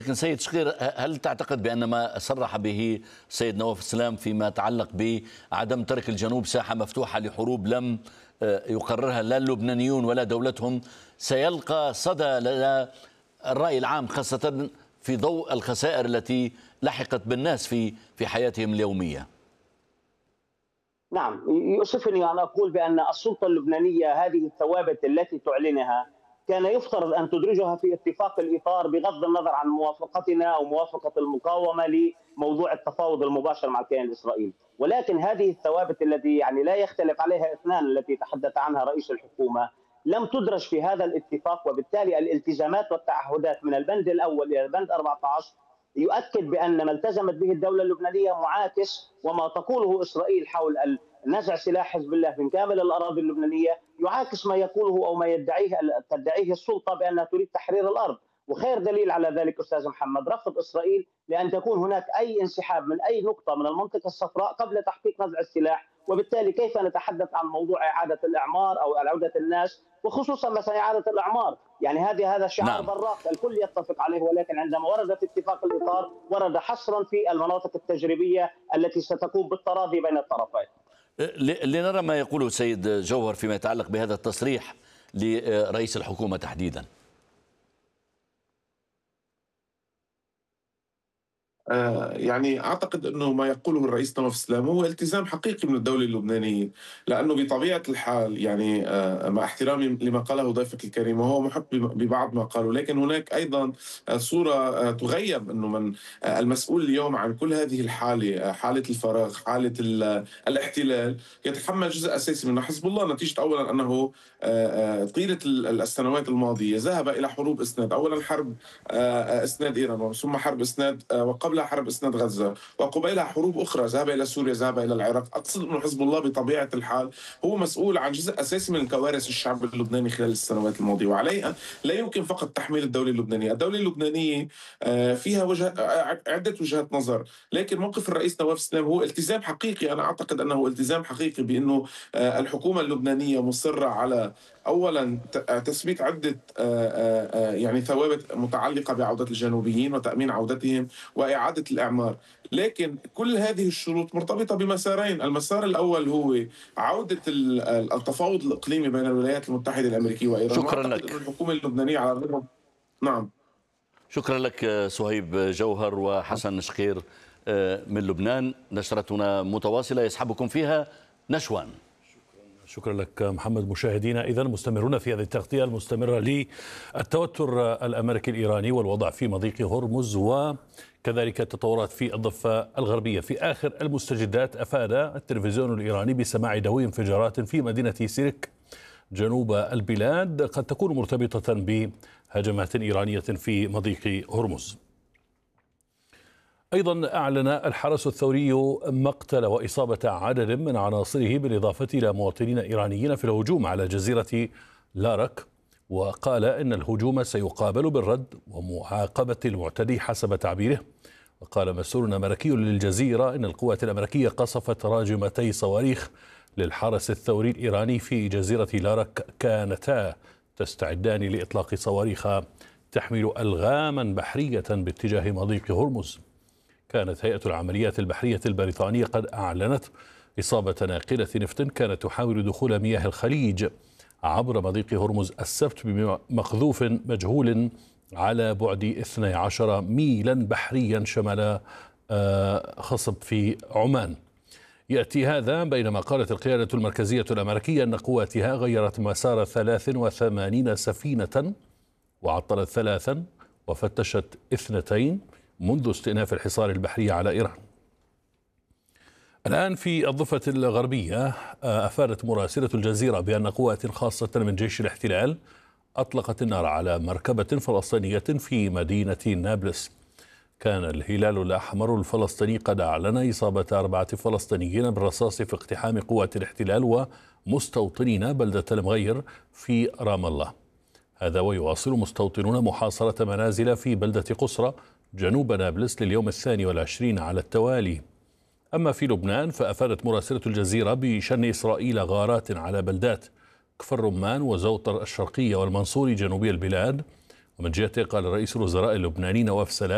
لكن سيد شقير، هل تعتقد بأن ما صرح به السيد نواف السلام فيما يتعلق بعدم ترك الجنوب ساحة مفتوحة لحروب لم يقررها لا اللبنانيون ولا دولتهم سيلقى صدى لدى الرأي العام، خاصة في ضوء الخسائر التي لحقت بالناس في حياتهم اليومية؟ نعم، يؤسفني أن أقول بأن السلطة اللبنانية هذه الثوابت التي تعلنها كان يفترض أن تدرجها في اتفاق الإطار بغض النظر عن موافقتنا أو موافقة المقاومة لموضوع التفاوض المباشر مع الكيان الإسرائيلي، ولكن هذه الثوابت التي لا يختلف عليها اثنان التي تحدث عنها رئيس الحكومة لم تدرج في هذا الاتفاق، وبالتالي الالتزامات والتعهدات من البند الأول إلى البند 14 يؤكد بأن ما التزمت به الدولة اللبنانية معاكس، وما تقوله إسرائيل حول نزع سلاح حزب الله من كامل الأراضي اللبنانية يعاكس ما يقوله أو ما تدعيه السلطة بأنها تريد تحرير الأرض. وخير دليل على ذلك أستاذ محمد رفض إسرائيل لأن تكون هناك أي انسحاب من أي نقطة من المنطقة الصفراء قبل تحقيق نزع السلاح، وبالتالي كيف نتحدث عن موضوع إعادة الإعمار أو عودة الناس، وخصوصا مثلا إعادة الإعمار، يعني هذا شعار نعم. براق الكل يتفق عليه، ولكن عندما ورد في اتفاق الإطار ورد حصرا في المناطق التجريبية التي ستكون بالتراضي بين الطرفين. لنرى ما يقوله سيد جوهر فيما يتعلق بهذا التصريح لرئيس الحكومة تحديدا. يعني أعتقد أنه ما يقوله الرئيس نواف السلام هو التزام حقيقي من الدولة اللبنانية، لأنه بطبيعة الحال يعني مع احترامي لما قاله ضيفك الكريم وهو محق ببعض ما قاله، لكن هناك أيضا صورة تغيب أنه من المسؤول اليوم عن كل هذه الحالة، حالة الفراغ، حالة الاحتلال، يتحمل جزء أساسي منه حزب الله، نتيجة أولا أنه طيلة السنوات الماضية ذهب إلى حروب إسناد، أولا حرب إسناد إيران، ثم حرب إسناد وقبلها حرب إسناد غزة، وقبيلها حروب أخرى، ذهب إلى سوريا، ذهب إلى العراق. أقصد أن حزب الله بطبيعة الحال هو مسؤول عن جزء أساسي من كوارث الشعب اللبناني خلال السنوات الماضية، وعليه لا يمكن فقط تحميل الدولة اللبنانية. الدولة اللبنانية فيها عدة وجهات نظر، لكن موقف الرئيس نواف السلام هو التزام حقيقي. أنا أعتقد أنه التزام حقيقي بأنه الحكومة اللبنانية مصرة على أولا تثبيت عدة يعني ثوابت متعلقة بعودة الجنوبيين وتأمين عودتهم وإعادة الإعمار، لكن كل هذه الشروط مرتبطة بمسارين. المسار الأول هو عودة التفاوض الإقليمي بين الولايات المتحدة الأمريكية وإيران. شكرا لك. الحكومة اللبنانية على الرغم. نعم، شكرا لك صهيب جوهر وحسن شقير من لبنان. نشرتنا متواصلة يسحبكم فيها نشوان. شكرا لك محمد. مشاهدينا، إذن مستمرون في هذه التغطية المستمرة للتوتر الأمريكي الإيراني والوضع في مضيق هرمز وكذلك التطورات في الضفة الغربية. في آخر المستجدات أفاد التلفزيون الإيراني بسماع دوي انفجارات في مدينة سيرك جنوب البلاد قد تكون مرتبطة بهجمات إيرانية في مضيق هرمز. أيضا أعلن الحرس الثوري مقتل وإصابة عدد من عناصره بالإضافة إلى مواطنين إيرانيين في الهجوم على جزيرة لارك، وقال إن الهجوم سيقابل بالرد ومعاقبة المعتدي حسب تعبيره. وقال مسؤول أمريكي للجزيرة إن القوات الأمريكية قصفت راجمتي صواريخ للحرس الثوري الإيراني في جزيرة لارك كانتا تستعدان لإطلاق صواريخ تحمل ألغاما بحرية باتجاه مضيق هرمز. كانت هيئة العمليات البحرية البريطانية قد أعلنت إصابة ناقلة نفط كانت تحاول دخول مياه الخليج عبر مضيق هرمز السبت بمقذوف مجهول على بعد 12 ميلا بحريا شمال خصب في عمان. يأتي هذا بينما قالت القيادة المركزية الأمريكية أن قواتها غيرت مسار 83 سفينة وعطلت 3 وفتشت 2 منذ استئناف الحصار البحري على إيران. الآن في الضفة الغربية أفادت مراسلة الجزيرة بأن قوات خاصة من جيش الاحتلال أطلقت النار على مركبة فلسطينية في مدينة نابلس. كان الهلال الأحمر الفلسطيني قد أعلن إصابة 4 فلسطينيين بالرصاص في اقتحام قوات الاحتلال ومستوطنين بلدة المغير في رام الله. هذا ويواصل مستوطنون محاصرة منازل في بلدة قصرى جنوب نابلس لليوم 22 على التوالي. أما في لبنان فأفادت مراسلة الجزيرة بشن إسرائيل غارات على بلدات كفر رمان وزوطر الشرقية والمنصوري جنوبي البلاد. ومن جهته قال رئيس الوزراء اللبناني نواف سلام